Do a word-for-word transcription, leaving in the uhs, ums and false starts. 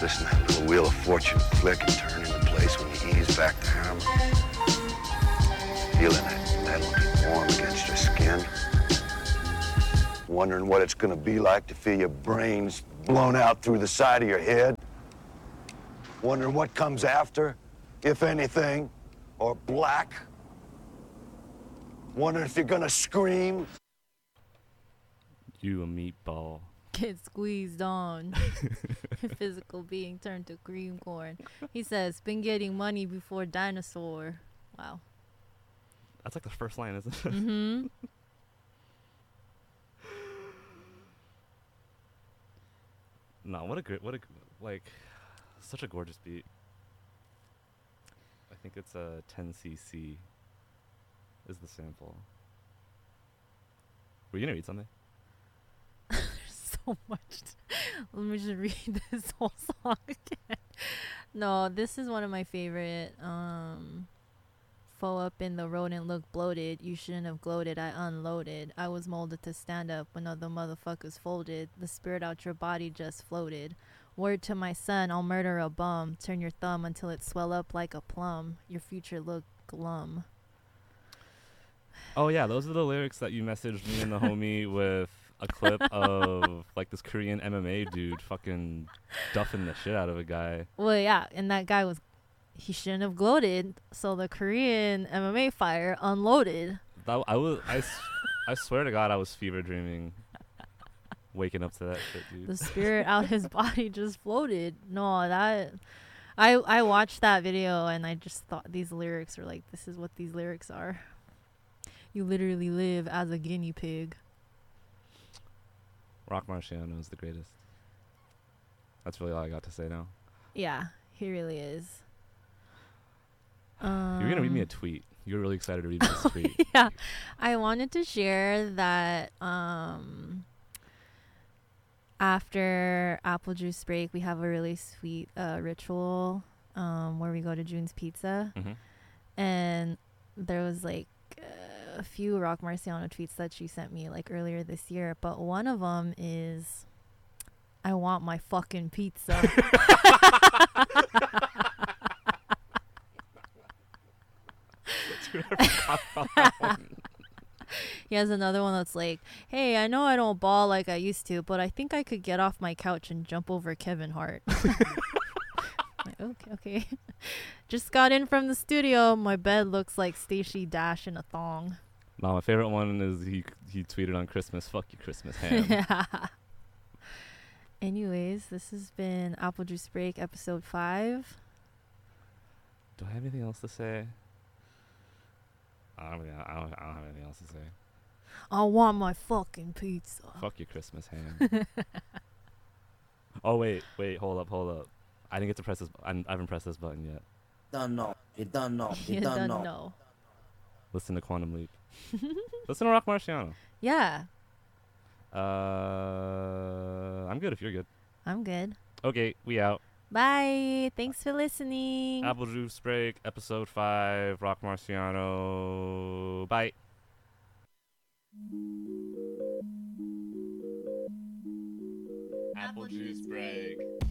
Listen to that little wheel of fortune flick and turn into place when you ease back the hammer. Feeling that metal be warm against your skin. Wondering what it's gonna be like to feel your brains blown out through the side of your head. Wondering what comes after, if anything, or black. Wondering if you're gonna scream. You a meatball. Get squeezed on. Physical being turned to cream corn. He says, been getting money before dinosaur. Wow. That's like the first line, isn't it? Mm-hmm. No, what a great, what a, like, such a gorgeous beat. I think it's a ten C C is the sample. Were you gonna read something? So much. Let me just read this whole song again. No, this is one of my favorite. Um, Foe up in the road and look bloated. You shouldn't have gloated. I unloaded. I was molded to stand up when other motherfuckers folded. The spirit out your body just floated. Word to my son, I'll murder a bum. Turn your thumb until it swell up like a plum. Your future look glum. Oh yeah, those are the lyrics that you messaged me and the homie with a clip of like this Korean M M A dude fucking duffing the shit out of a guy. Well, yeah, and that guy was, he shouldn't have gloated. So the Korean M M A fighter unloaded. That I was I, s- I swear to God I was fever dreaming, waking up to that shit, dude. The spirit out his body just floated. No, that I I watched that video and I just thought these lyrics were like, this is what these lyrics are. You literally live as a guinea pig. Rock Marciano is the greatest. That's really all I got to say now. Yeah, he really is. Um, You're gonna read me a tweet. You're really excited to read me this tweet. Yeah, I wanted to share that um, after Apple Juice break, we have a really sweet uh, ritual um, where we go to June's Pizza, Mm-hmm. and there was like uh, a few Rock Marciano tweets that she sent me like earlier this year, but one of them is, "I want my fucking pizza." Dude, I forgot about that one. He has another one that's like, "Hey, I know I don't ball like I used to, but I think I could get off my couch and jump over Kevin Hart." Like, okay, okay. Just got in from the studio. My bed looks like Stacey Dash in a thong. No, my favorite one is he he tweeted on Christmas, "Fuck you, Christmas ham." Yeah. Anyways, this has been Apple Juice Break episode five. Do I have anything else to say? I don't, really- I don't, I don't have anything else to say. I want my fucking pizza. Fuck your Christmas ham. Oh wait, wait, hold up, hold up. I didn't get to press this. I, I haven't pressed this button yet. Don't know. You don't know. You, You don't, don't know. know. Listen to Quantum Leap. Listen to Rock Marciano. Yeah, Uh, I'm good if you're good. I'm good. Okay, we out. Bye. Thanks for listening. Apple Juice Break, episode five. Rock Marciano. Bye. Apple Juice Break.